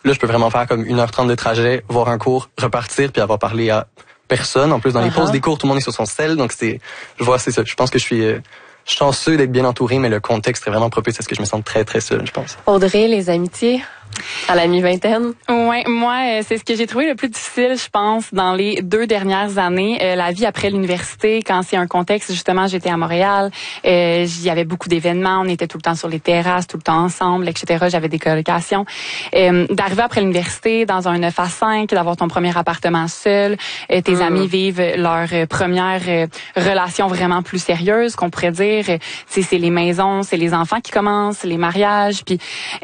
là, je peux vraiment faire comme 1h30 de trajet, voir un cours, repartir, puis avoir parlé à personne. En plus, dans les pauses des cours, tout le monde est sur son cell, donc c'est ça. Je pense que je suis chanceux d'être bien entouré, mais le contexte est vraiment propice à ce que je me sente très, très seul, je pense. Audrey, les amitiés à la mi-vingtaine? Ouais, moi, c'est ce que j'ai trouvé le plus difficile, je pense, dans les 2 dernières années. La vie après l'université, quand c'est un contexte, justement, j'étais à Montréal, il y avait beaucoup d'événements, on était tout le temps sur les terrasses, tout le temps ensemble, etc. J'avais des colocations. D'arriver après l'université dans un 9 à 5, d'avoir ton premier appartement seul, tes amis vivent leur première relation vraiment plus sérieuse, qu'on pourrait dire. C'est les maisons, c'est les enfants qui commencent, les mariages, puis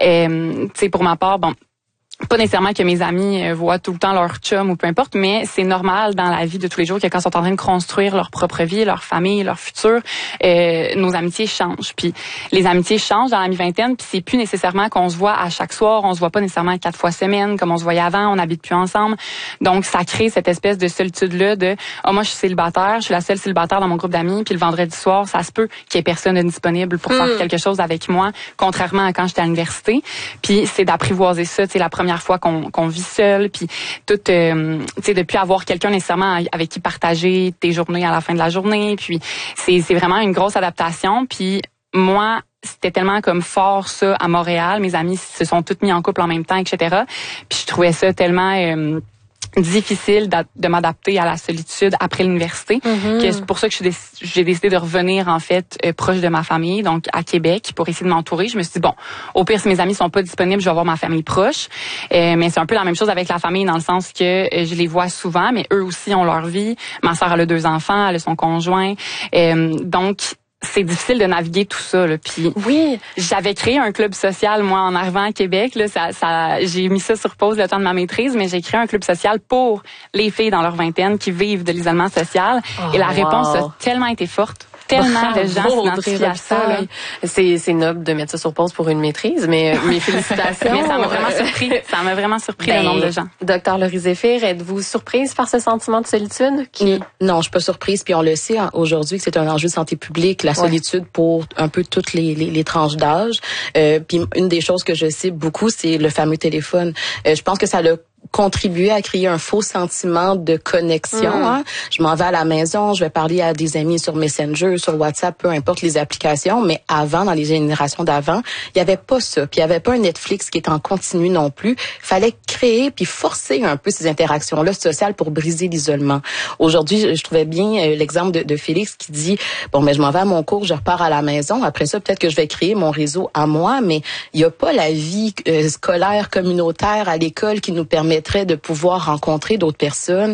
pour ma part, bon, pas nécessairement que mes amis voient tout le temps leur chum ou peu importe, mais c'est normal dans la vie de tous les jours que quand ils sont en train de construire leur propre vie, leur famille, leur futur, nos amitiés changent. Puis les amitiés changent dans la mi-vingtaine, puis c'est plus nécessairement qu'on se voit à chaque soir, on se voit pas nécessairement 4 fois semaine comme on se voyait avant, on n'habite plus ensemble. Donc ça crée cette espèce de solitude-là de moi je suis célibataire, je suis la seule célibataire dans mon groupe d'amis, puis le vendredi soir, ça se peut qu'il y ait personne de disponible pour faire quelque chose avec moi, contrairement à quand j'étais à l'université. Puis c'est d'apprivoiser ça, tu sais, la première fois qu'on vit seul, puis tout, tu sais, de plus avoir quelqu'un nécessairement avec qui partager tes journées à la fin de la journée, puis c'est vraiment une grosse adaptation, puis moi, c'était tellement comme fort ça à Montréal, mes amis se sont tous mis en couple en même temps, etc. Puis je trouvais ça tellement difficile de m'adapter à la solitude après l'université. Que c'est pour ça que j'ai décidé de revenir en fait proche de ma famille, donc à Québec, pour essayer de m'entourer. Je me suis dit bon, au pire si mes amis sont pas disponibles, je vais avoir ma famille proche. Mais c'est un peu la même chose avec la famille dans le sens que je les vois souvent, mais eux aussi ont leur vie. Ma sœur elle a 2 enfants, elle a son conjoint, donc c'est difficile de naviguer tout ça là. Puis oui, j'avais créé un club social moi en arrivant à Québec là, j'ai mis ça sur pause le temps de ma maîtrise, mais j'ai créé un club social pour les filles dans leur vingtaine qui vivent de l'isolement social et la réponse a tellement été forte. Tellement de gens s'identifient à ça. Là. C'est noble de mettre ça sur pause pour une maîtrise, mais mes félicitations. Mais ça m'a vraiment surpris. Ça m'a vraiment surpris le nombre de gens. Docteur Laurie-Zéphir, êtes-vous surprise par ce sentiment de solitude? Non, je suis pas surprise. Puis on le sait aujourd'hui que c'est un enjeu de santé publique, la solitude pour un peu toutes les tranches d'âge. Puis une des choses que je sais beaucoup, c'est le fameux téléphone. Je pense que ça l'a contribuer à créer un faux sentiment de connexion. Hein? Je m'en vais à la maison, je vais parler à des amis sur Messenger, sur WhatsApp, peu importe les applications, mais avant, dans les générations d'avant, il y avait pas ça. Puis il y avait pas un Netflix qui est en continu non plus. Il fallait créer puis forcer un peu ces interactions-là sociales pour briser l'isolement. Aujourd'hui, je trouvais bien l'exemple de Félix qui dit, bon, mais je m'en vais à mon cours, je repars à la maison. Après ça, peut-être que je vais créer mon réseau à moi, mais il y a pas la vie scolaire, communautaire à l'école qui nous permettrait de pouvoir rencontrer d'autres personnes.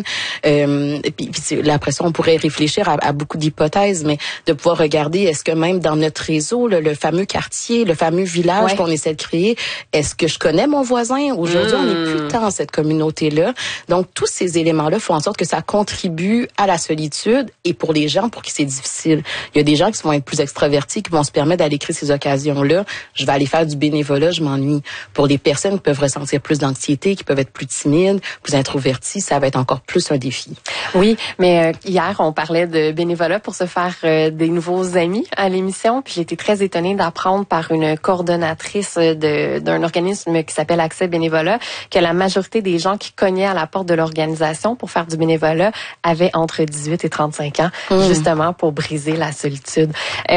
Puis là, après ça, on pourrait réfléchir à beaucoup d'hypothèses, mais de pouvoir regarder, est-ce que même dans notre réseau, le fameux quartier, le fameux village qu'on essaie de créer, est-ce que je connais mon voisin? Aujourd'hui, on n'est plus tant dans cette communauté-là. Donc, tous ces éléments-là font en sorte que ça contribue à la solitude et pour les gens, pour qui c'est difficile. Il y a des gens qui vont être plus extravertis, qui vont se permettre d'aller créer ces occasions-là. Je vais aller faire du bénévolat, je m'ennuie. Pour les personnes qui peuvent ressentir plus d'anxiété, qui peuvent être plus timides, plus introvertis, ça va être encore plus un défi. Oui, mais hier, on parlait de bénévolat pour se faire des nouveaux amis à l'émission. Puis j'ai été très étonnée d'apprendre par une coordonnatrice d'un organisme qui s'appelle Accès Bénévolat que la majorité des gens qui cognaient à la porte de l'organisation pour faire du bénévolat avaient entre 18 et 35 ans, justement pour briser la solitude.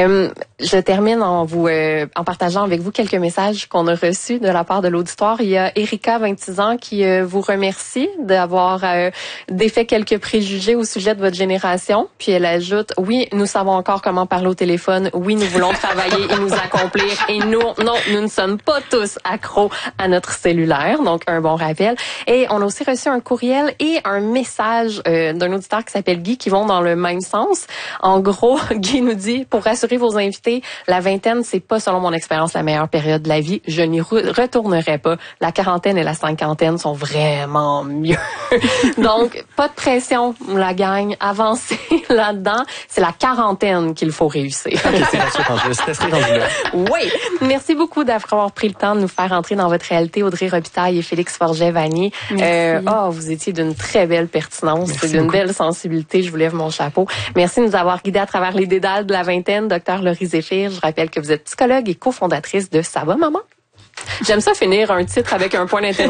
Je termine en partageant avec vous quelques messages qu'on a reçus de la part de l'auditoire. Il y a Erika, 26 ans, qui vous remercie d'avoir défait quelques préjugés au sujet de votre génération. Puis elle ajoute, oui, nous savons encore comment parler au téléphone. Oui, nous voulons travailler et nous accomplir. Et nous ne sommes pas tous accros à notre cellulaire. Donc, un bon rappel. Et on a aussi reçu un courriel et un message d'un auditeur qui s'appelle Guy qui vont dans le même sens. En gros, Guy nous dit, pour rassurer vos invités, la vingtaine, c'est pas selon mon expérience la meilleure période de la vie. Je n'y retournerai pas. La quarantaine et la cinquantaine sont vraiment mieux. Donc, pas de pression, la gang. Avancez là-dedans. C'est la quarantaine qu'il faut réussir. OK, c'est rassurant. Oui. Merci beaucoup d'avoir pris le temps de nous faire entrer dans votre réalité, Audrey Robitaille et Félix Forget-Vanier. Vous étiez d'une très belle pertinence, d'une belle sensibilité. Je vous lève mon chapeau. Merci de nous avoir guidés à travers les dédales de la vingtaine, Docteur Laurie-Zéphir. Je rappelle que vous êtes psychologue et cofondatrice de Ça va, maman? J'aime ça finir un titre avec un point d'interrogation.